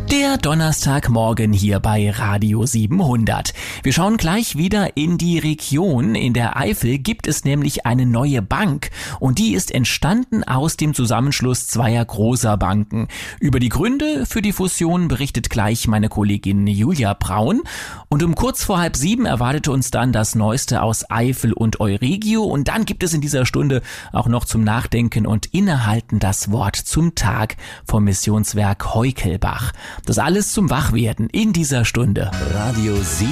Der Donnerstagmorgen hier bei Radio 700. Wir schauen gleich wieder in die Region. In der Eifel gibt es nämlich eine neue Bank und die ist entstanden aus dem Zusammenschluss zweier großer Banken. Über die Gründe für die Fusion berichtet gleich meine Kollegin Julia Braun. Und um kurz vor 6:30 erwartet uns dann das Neueste aus Eifel und Euregio. Und dann gibt es in dieser Stunde auch noch zum Nachdenken und Innehalten das Wort zum Tag vom Missionswerk Heukelbach. Das alles zum Wachwerden in dieser Stunde. Radio 7.